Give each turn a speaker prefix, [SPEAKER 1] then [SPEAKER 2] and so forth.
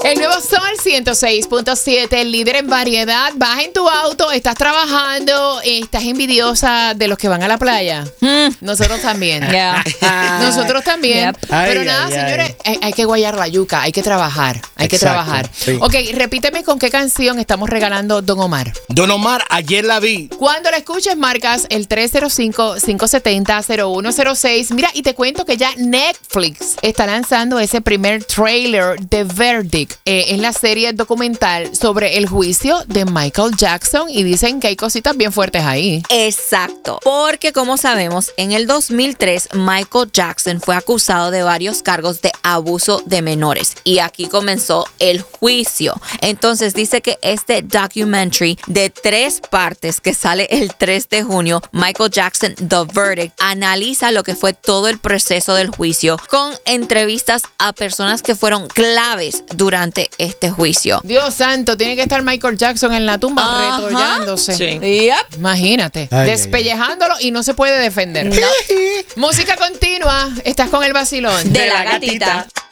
[SPEAKER 1] El nuevo Sol 106.7, el líder en variedad. Vas en tu auto, estás trabajando, estás envidiosa de los que van a la playa. Nosotros también.
[SPEAKER 2] Yeah.
[SPEAKER 1] Nosotros también.
[SPEAKER 2] Yep.
[SPEAKER 1] Pero nada, señores, hay que guayar la yuca, hay que trabajar. Hay que
[SPEAKER 3] Exacto,
[SPEAKER 1] trabajar.
[SPEAKER 3] sí.
[SPEAKER 1] Ok, repíteme con qué canción estamos regalando Don Omar.
[SPEAKER 3] Don Omar, ayer la vi.
[SPEAKER 1] Cuando la escuches, marcas el 305-570-0106. Mira, y te cuento que ya Netflix está lanzando ese primer trailer de Verdict. Es la serie documental sobre el juicio de Michael Jackson y dicen que hay cositas bien fuertes ahí.
[SPEAKER 2] Exacto, porque como sabemos, en el 2003 Michael Jackson fue acusado de varios cargos de abuso de menores y aquí comenzó el juicio. Entonces dice que este documentary de 3 partes que sale el 3 de junio, Michael Jackson The Verdict, analiza lo que fue todo el proceso del juicio con entrevistas a personas que fueron claves durante este juicio.
[SPEAKER 1] Dios santo, tiene que estar Michael Jackson en la tumba
[SPEAKER 2] Ajá.
[SPEAKER 1] retollándose.
[SPEAKER 2] Sí. Yep.
[SPEAKER 1] Imagínate,
[SPEAKER 3] Ay,
[SPEAKER 1] despellejándolo y no se puede defender. Música continua, estás con el vacilón
[SPEAKER 2] De la gatita.